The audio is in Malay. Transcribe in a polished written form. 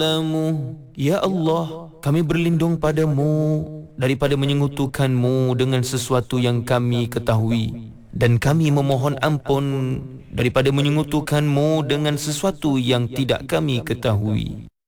Ya Allah, kami berlindung padamu daripada menyekutukanmu dengan sesuatu yang kami ketahui, dan kami memohon ampun daripada menyekutukanmu dengan sesuatu yang tidak kami ketahui.